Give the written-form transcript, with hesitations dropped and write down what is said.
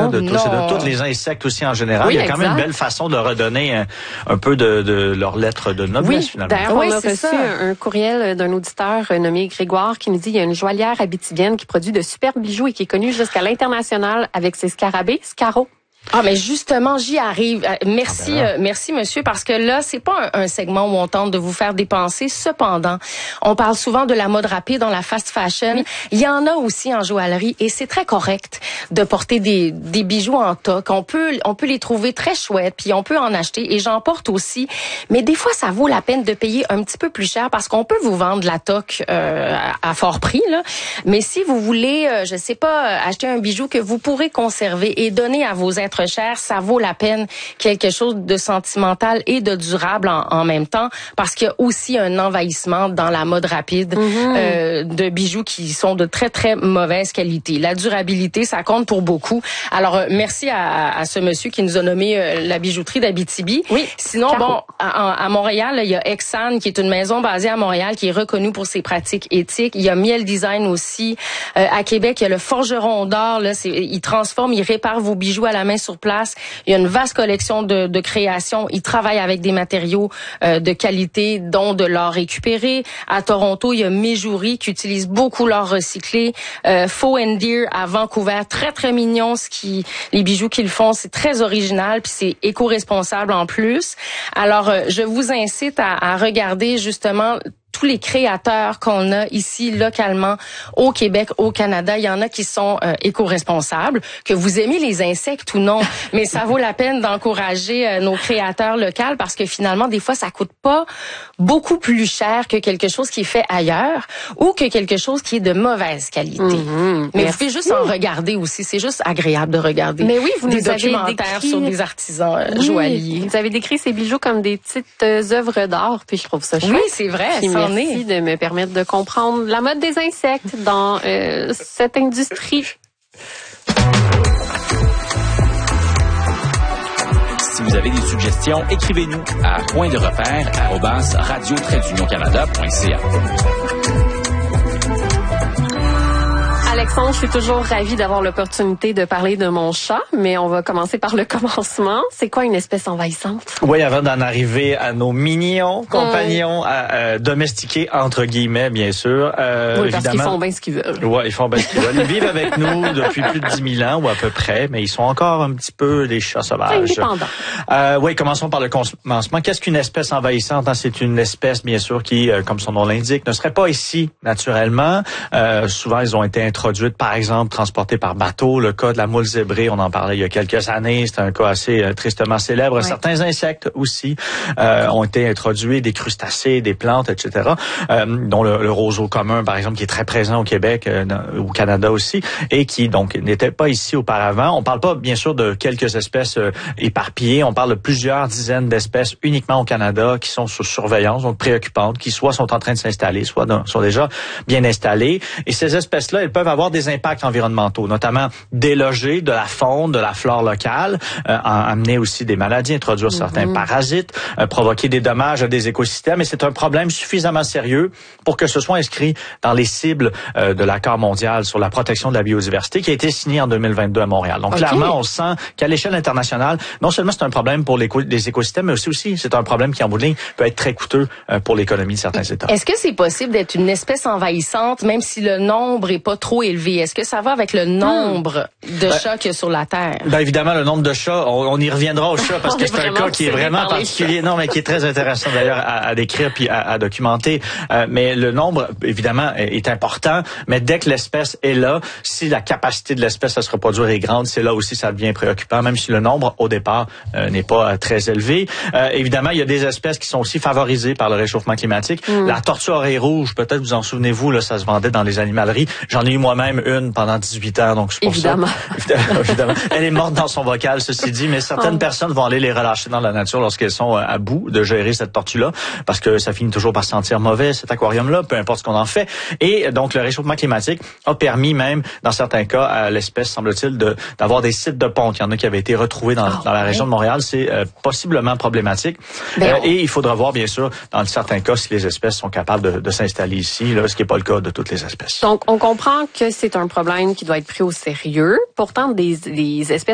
hein, de tous les insectes aussi en général. Oui, il y a quand même une belle façon de redonner un peu de leur lettre de noblesse, finalement. D'ailleurs, on a reçu un courriel d'un auditeur nommé Grégoire qui nous dit il y a une joaillière abitibienne qui produit de superbes bijoux et qui est connue jusqu'à l'international avec ses scarabées, Scaro. Ah, mais justement, j'y arrive. Merci, merci, monsieur, parce que là, c'est pas un segment où on tente de vous faire dépenser. Cependant, on parle souvent de la mode rapide dans la fast fashion. Oui. Il y en a aussi en joaillerie et c'est très correct de porter des bijoux en toc. On peut les trouver très chouettes, puis on peut en acheter et j'en porte aussi. Mais des fois, ça vaut la peine de payer un petit peu plus cher parce qu'on peut vous vendre de la toc à fort prix, là. Mais si vous voulez, je sais pas, acheter un bijou que vous pourrez conserver et donner à vos êtres cher, ça vaut la peine quelque chose de sentimental et de durable en même temps parce qu'il y a aussi un envahissement dans la mode rapide de bijoux qui sont de très, très mauvaise qualité. La durabilité, ça compte pour beaucoup. Alors, merci à ce monsieur qui nous a nommé la bijouterie d'Abitibi. Oui. Sinon, bon, à Montréal, il y a Exane qui est une maison basée à Montréal qui est reconnue pour ses pratiques éthiques. Il y a Miel Design aussi. À Québec, il y a le Forgeron d'Or. Là, il transforme, il répare vos bijoux à la main sur place. Il y a une vaste collection de créations. Ils travaillent avec des matériaux de qualité, dont de l'or récupéré. À Toronto, il y a Méjourie qui utilise beaucoup l'or recyclé. Faux and Deer à Vancouver, très très mignon. Les bijoux qu'ils font, c'est très original puis c'est éco-responsable en plus. Alors, je vous incite à regarder justement tous les créateurs qu'on a ici localement au Québec, au Canada. Il y en a qui sont éco-responsables, que vous aimez les insectes ou non, mais ça vaut la peine d'encourager nos créateurs locaux parce que finalement, des fois, ça coûte pas beaucoup plus cher que quelque chose qui est fait ailleurs ou que quelque chose qui est de mauvaise qualité. Mais vous pouvez juste en regarder aussi. C'est juste agréable de regarder. Mais oui, vous des nous avez documentaires sur des artisans joailliers. Vous avez décrit ces bijoux comme des petites œuvres d'art, puis je trouve ça chouette. Oui, c'est vrai. Merci de me permettre de comprendre la mode des insectes dans cette industrie. Si vous avez des suggestions, écrivez-nous à pointderepère@radio-canada.ca. Alexandre, je suis toujours ravie d'avoir l'opportunité de parler de mon chat, mais on va commencer par le commencement. C'est quoi une espèce envahissante? Oui, avant d'en arriver à nos mignons compagnons domestiqués, entre guillemets, bien sûr. Oui, parce qu'ils font bien ce qu'ils veulent. Oui, ils font bien ce qu'ils veulent. Ils vivent avec nous depuis plus de 10 000 ans, ou à peu près, mais ils sont encore un petit peu des chats sauvages. Indépendants. Oui, commençons par le commencement. Qu'est-ce qu'une espèce envahissante? C'est une espèce, bien sûr, qui, comme son nom l'indique, ne serait pas ici naturellement. Souvent, ils ont été introduites, par exemple, transportées par bateau. Le cas de la moule zébrée, on en parlait il y a quelques années. C'est un cas assez tristement célèbre. Oui. Certains insectes aussi ont été introduits, des crustacés, des plantes, etc., dont le roseau commun, par exemple, qui est très présent au Québec, au Canada aussi, et qui, donc, n'était pas ici auparavant. On parle pas, bien sûr, de quelques espèces éparpillées. On parle de plusieurs dizaines d'espèces uniquement au Canada qui sont sous surveillance, donc préoccupantes, qui soit sont en train de s'installer, soit sont déjà bien installées. Et ces espèces-là, elles peuvent avoir des impacts environnementaux, notamment déloger de la faune, de la flore locale, amener aussi des maladies, introduire certains parasites, provoquer des dommages à des écosystèmes. Et c'est un problème suffisamment sérieux pour que ce soit inscrit dans les cibles de l'accord mondial sur la protection de la biodiversité qui a été signé en 2022 à Montréal. Donc clairement, on sent qu'à l'échelle internationale, non seulement c'est un problème pour les écosystèmes, mais aussi c'est un problème qui, en bout de ligne, peut être très coûteux pour l'économie de certains États. Est-ce que c'est possible d'être une espèce envahissante, même si le nombre est pas trop élevé? Est-ce que ça va avec le nombre de chats qu'il y a sur la Terre? Ben évidemment, le nombre de chats, on y reviendra aux chats parce que c'est un cas qui est vraiment particulier. Non, mais qui est très intéressant d'ailleurs à décrire puis à documenter. Mais le nombre, évidemment, est important. Mais dès que l'espèce est là, si la capacité de l'espèce à se reproduire est grande, c'est là aussi ça devient préoccupant, même si le nombre, au départ, n'est pas très élevé. Évidemment, il y a des espèces qui sont aussi favorisées par le réchauffement climatique. La tortue oreille rouge, peut-être vous en souvenez-vous, là, ça se vendait dans les animaleries. J'en ai eu moi-même une pendant 18 ans, donc c'est pour évidemment. Ça. Évidemment. Elle est morte dans son bocal, ceci dit, mais certaines personnes vont aller les relâcher dans la nature lorsqu'elles sont à bout de gérer cette tortue-là, parce que ça finit toujours par sentir mauvais, cet aquarium-là, peu importe ce qu'on en fait. Et donc, le réchauffement climatique a permis même, dans certains cas, à l'espèce, semble-t-il, d'avoir des sites de ponte. Il y en a qui avaient été retrouvés dans la région de Montréal. C'est possiblement problématique. Et il faudra voir, bien sûr, dans certains cas, si les espèces sont capables de s'installer ici, là, ce qui n'est pas le cas de toutes les espèces. Donc, on comprend que c'est un problème qui doit être pris au sérieux. Pourtant, des espèces